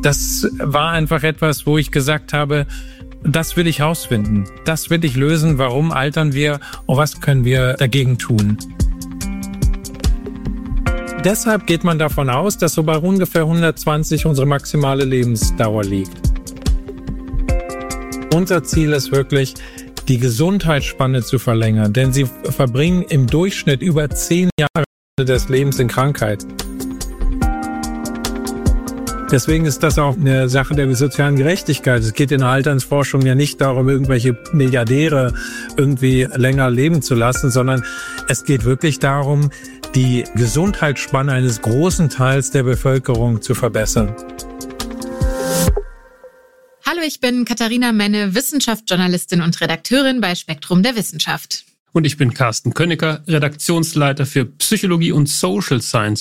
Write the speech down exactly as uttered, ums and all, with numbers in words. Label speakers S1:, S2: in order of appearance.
S1: Das war einfach etwas, wo ich gesagt habe, das will ich rausfinden. Das will ich lösen. Warum altern wir und was können wir dagegen tun? Deshalb geht man davon aus, dass so bei ungefähr hundertzwanzig unsere maximale Lebensdauer liegt. Unser Ziel ist wirklich, die Gesundheitsspanne zu verlängern, denn sie verbringen im Durchschnitt über zehn Jahre des Lebens in Krankheit. Deswegen ist das auch eine Sache der sozialen Gerechtigkeit. Es geht in der Alternsforschung ja nicht darum, irgendwelche Milliardäre irgendwie länger leben zu lassen, sondern es geht wirklich darum, die Gesundheitsspanne eines großen Teils der Bevölkerung zu verbessern.
S2: Hallo, ich bin Katharina Menne, Wissenschaftsjournalistin und Redakteurin bei Spektrum der Wissenschaft.
S3: Und ich bin Carsten Könicker, Redaktionsleiter für Psychologie und Social Science